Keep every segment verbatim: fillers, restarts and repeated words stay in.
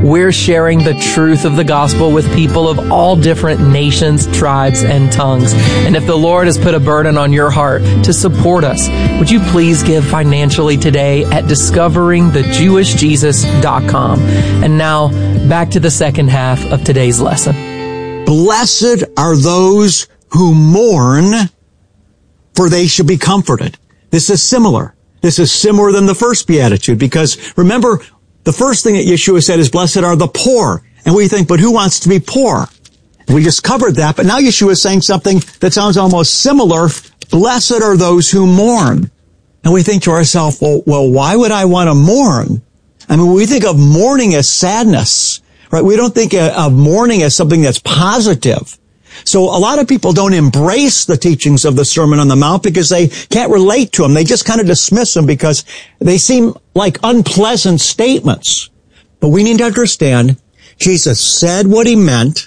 we're sharing the truth of the gospel with people of all different nations, tribes, and tongues. And if the Lord has put a burden on your heart to support us, would you please give financially today at discovering the jewish jesus dot com. And now, back to the second half of today's lesson. Blessed are those who mourn, for they shall be comforted. This is similar. This is similar than the first beatitude, because remember, the first thing that Yeshua said is, blessed are the poor. And we think, but who wants to be poor? We just covered that, but now Yeshua is saying something that sounds almost similar. Blessed are those who mourn. And we think to ourselves, well, well, why would I want to mourn? I mean, we think of mourning as sadness, right? We don't think of mourning as something that's positive. So a lot of people don't embrace the teachings of the Sermon on the Mount because they can't relate to them. They just kind of dismiss them because they seem like unpleasant statements. But we need to understand Jesus said what he meant,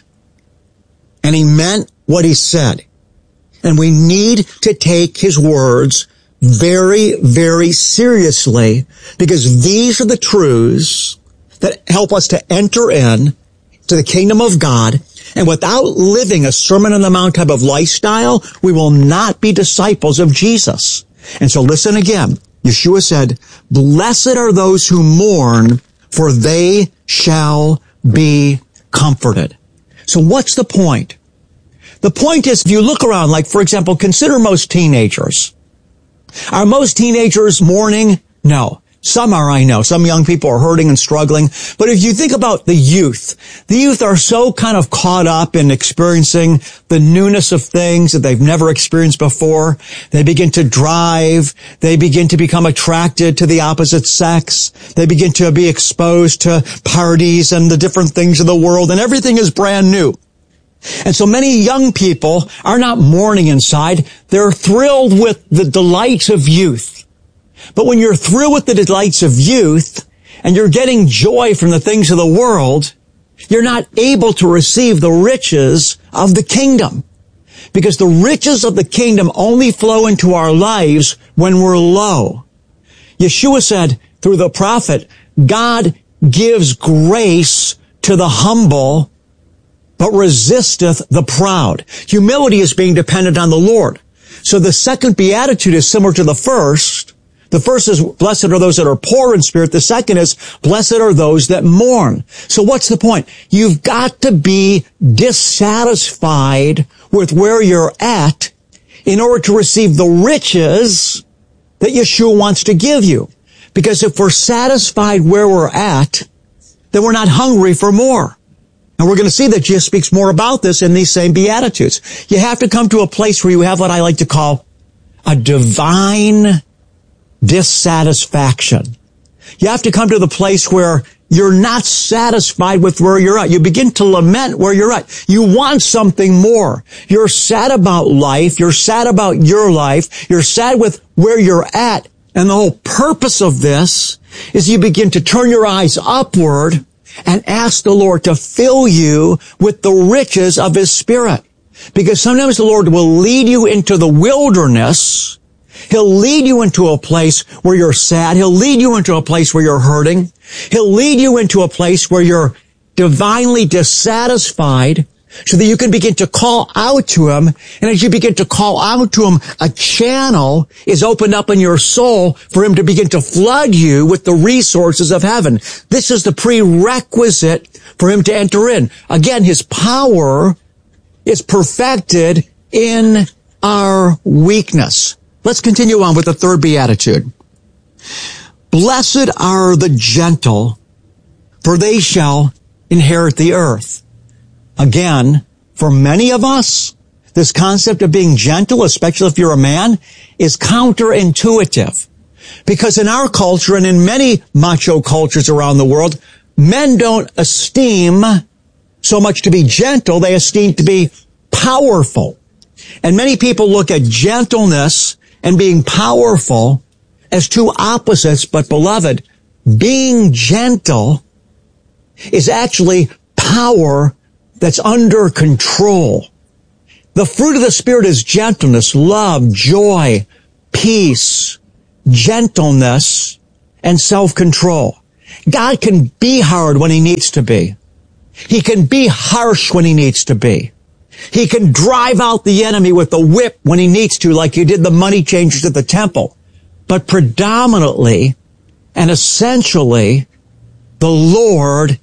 and he meant what he said. And we need to take his words very, very seriously, because these are the truths that help us to enter in to the kingdom of God. And without living a Sermon on the Mount type of lifestyle, we will not be disciples of Jesus. And so listen again. Yeshua said, blessed are those who mourn, for they shall be comforted. So what's the point? The point is, if you look around, like, for example, consider most teenagers. Are most teenagers mourning? No. Some are, I know. Some young people are hurting and struggling. But if you think about the youth, the youth are so kind of caught up in experiencing the newness of things that they've never experienced before. They begin to drive. They begin to become attracted to the opposite sex. They begin to be exposed to parties and the different things of the world, and everything is brand new. And so many young people are not mourning inside. They're thrilled with the delights of youth. But when you're through with the delights of youth and you're getting joy from the things of the world, you're not able to receive the riches of the kingdom. Because the riches of the kingdom only flow into our lives when we're low. Yeshua said through the prophet, God gives grace to the humble, but resisteth the proud. Humility is being dependent on the Lord. So the second beatitude is similar to the first. The first is, blessed are those that are poor in spirit. The second is, blessed are those that mourn. So what's the point? You've got to be dissatisfied with where you're at in order to receive the riches that Yeshua wants to give you. Because if we're satisfied where we're at, then we're not hungry for more. And we're going to see that Jesus speaks more about this in these same Beatitudes. You have to come to a place where you have what I like to call a divine dissatisfaction. You have to come to the place where you're not satisfied with where you're at. You begin to lament where you're at. You want something more. You're sad about life. You're sad about your life. You're sad with where you're at. And the whole purpose of this is you begin to turn your eyes upward and ask the Lord to fill you with the riches of His Spirit. Because sometimes the Lord will lead you into the wilderness. He'll lead you into a place where you're sad. He'll lead you into a place where you're hurting. He'll lead you into a place where you're divinely dissatisfied so that you can begin to call out to Him. And as you begin to call out to Him, a channel is opened up in your soul for Him to begin to flood you with the resources of heaven. This is the prerequisite for Him to enter in. Again, His power is perfected in our weakness. Let's continue on with the third beatitude. Blessed are the gentle, for they shall inherit the earth. Again, for many of us, this concept of being gentle, especially if you're a man, is counterintuitive. Because in our culture and in many macho cultures around the world, men don't esteem so much to be gentle, they esteem to be powerful. And many people look at gentleness and being powerful as two opposites, but beloved, being gentle is actually power that's under control. The fruit of the Spirit is gentleness, love, joy, peace, gentleness, and self-control. God can be hard when he needs to be. He can be harsh when he needs to be. He can drive out the enemy with the whip when he needs to, like he did the money changers at the temple. But predominantly and essentially, the Lord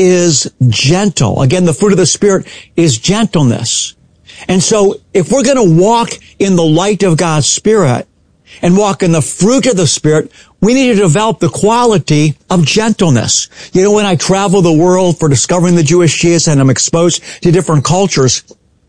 is gentle. Again, the fruit of the Spirit is gentleness. And so if we're going to walk in the light of God's Spirit and walk in the fruit of the Spirit, we need to develop the quality of gentleness. You know, when I travel the world for discovering the Jewish Jesus and I'm exposed to different cultures,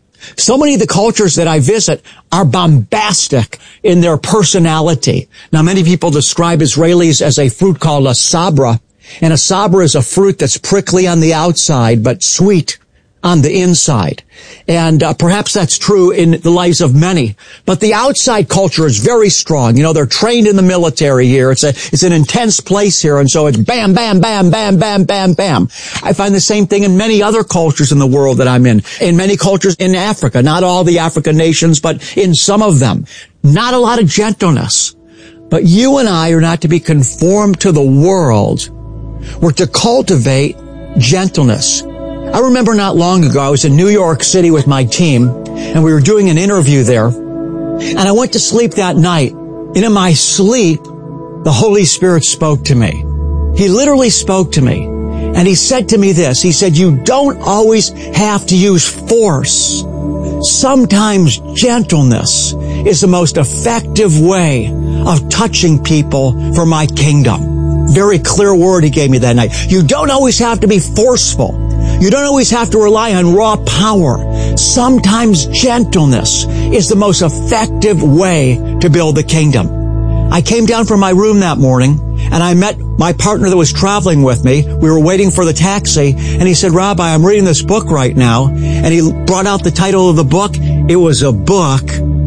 so many of the cultures that I visit are bombastic in their personality. Now, many people describe Israelis as a fruit called a sabra, and a sabra is a fruit that's prickly on the outside but sweet on the inside. And uh, perhaps that's true in the lives of many. But the outside culture is very strong. You know, they're trained in the military here. It's a, it's an intense place here. And so it's bam, bam, bam, bam, bam, bam, bam. I find the same thing in many other cultures in the world that I'm in. In many cultures in Africa, not all the African nations, but in some of them. Not a lot of gentleness. But you and I are not to be conformed to the world. We're to cultivate gentleness. I remember not long ago, I was in New York City with my team, and we were doing an interview there. And I went to sleep that night. And in my sleep, the Holy Spirit spoke to me. He literally spoke to me. And he said to me this. He said, you don't always have to use force. Sometimes gentleness is the most effective way of touching people for my kingdom. Very clear word he gave me that night. You don't always have to be forceful. You don't always have to rely on raw power. Sometimes gentleness is the most effective way to build the kingdom. I came down from my room that morning and I met my partner that was traveling with me. We were waiting for the taxi and he said, Rabbi, I'm reading this book right now. And he brought out the title of the book. It was a book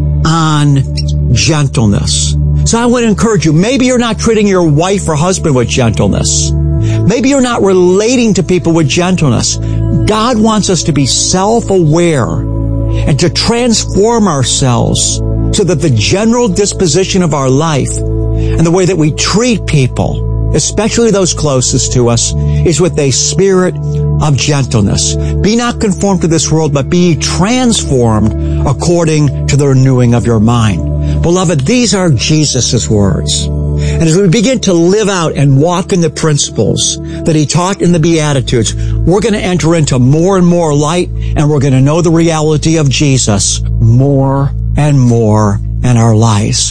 on gentleness. So I want to encourage you, maybe you're not treating your wife or husband with gentleness. Maybe you're not relating to people with gentleness. God wants us to be self-aware and to transform ourselves so that the general disposition of our life and the way that we treat people, especially those closest to us, is with a spirit of gentleness. Be not conformed to this world, but be transformed according to the renewing of your mind. Beloved, these are Jesus' words. And as we begin to live out and walk in the principles that he taught in the Beatitudes, we're going to enter into more and more light, and we're going to know the reality of Jesus more and more in our lives.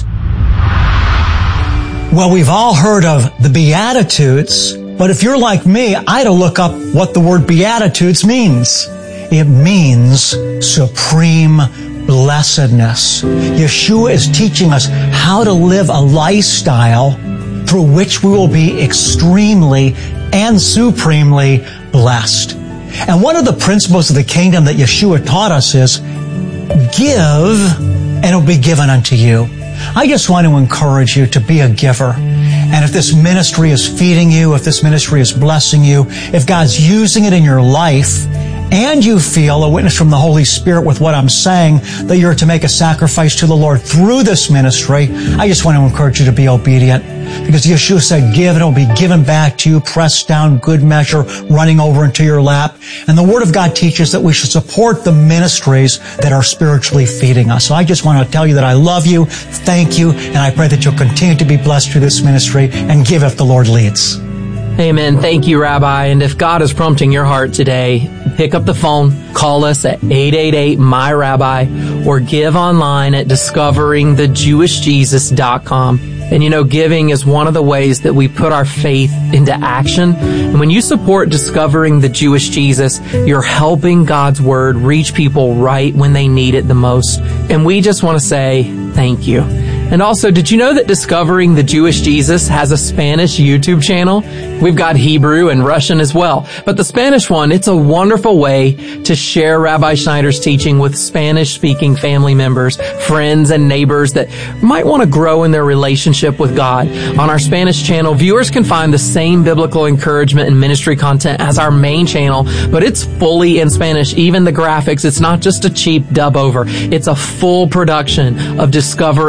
Well, we've all heard of the Beatitudes, but if you're like me, I had to look up what the word Beatitudes means. It means supreme blessedness. Yeshua is teaching us how to live a lifestyle through which we will be extremely and supremely blessed. And one of the principles of the kingdom that Yeshua taught us is, give and it will be given unto you. I just want to encourage you to be a giver. And if this ministry is feeding you, if this ministry is blessing you, if God's using it in your life, and you feel a witness from the Holy Spirit with what I'm saying, that you're to make a sacrifice to the Lord through this ministry, I just want to encourage you to be obedient. Because Yeshua said, give and it will be given back to you, pressed down, good measure, running over into your lap. And the Word of God teaches that we should support the ministries that are spiritually feeding us. So I just want to tell you that I love you, thank you, and I pray that you'll continue to be blessed through this ministry and give if the Lord leads. Amen. Thank you, Rabbi. And if God is prompting your heart today, pick up the phone, call us at eight eight eight, M Y rabbi, or give online at discovering the jewish jesus dot com. And you know, giving is one of the ways that we put our faith into action. And when you support Discovering the Jewish Jesus, you're helping God's Word reach people right when they need it the most. And we just want to say thank you. And also, did you know that Discovering the Jewish Jesus has a Spanish YouTube channel? We've got Hebrew and Russian as well. But the Spanish one, it's a wonderful way to share Rabbi Schneider's teaching with Spanish-speaking family members, friends, and neighbors that might want to grow in their relationship with God. On our Spanish channel, viewers can find the same biblical encouragement and ministry content as our main channel, but it's fully in Spanish. Even the graphics, it's not just a cheap dub over. It's a full production of Discovering the Jewish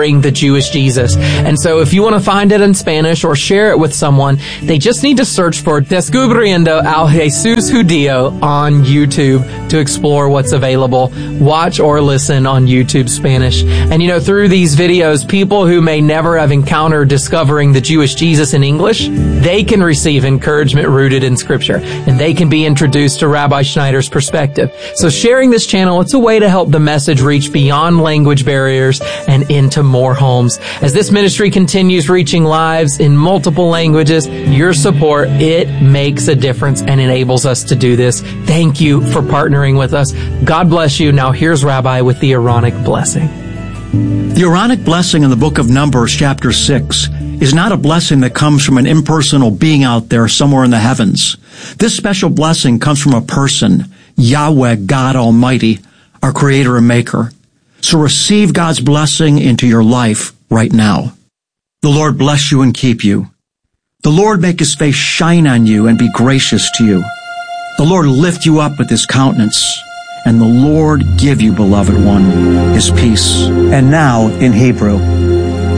Jewish Jesus. And so if you want to find it in Spanish or share it with someone, they just need to search for Descubriendo al Jesús Judío on YouTube to explore what's available. Watch or listen on YouTube Spanish. And you know, through these videos, people who may never have encountered discovering the Jewish Jesus in English, they can receive encouragement rooted in Scripture, and they can be introduced to Rabbi Schneider's perspective. So sharing this channel, it's a way to help the message reach beyond language barriers and into more homes. As this ministry continues reaching lives in multiple languages, your support, it makes a difference and enables us to do this. Thank you for partnering with us. God bless you. Now here's Rabbi with the Aaronic blessing. The Aaronic blessing in the book of Numbers, chapter six, is not a blessing that comes from an impersonal being out there somewhere in the heavens. This special blessing comes from a person, Yahweh, God Almighty, our Creator and Maker. So receive God's blessing into your life right now. The Lord bless you and keep you. The Lord make His face shine on you and be gracious to you. The Lord lift you up with His countenance, and the Lord give you, beloved one, His peace. And now in Hebrew.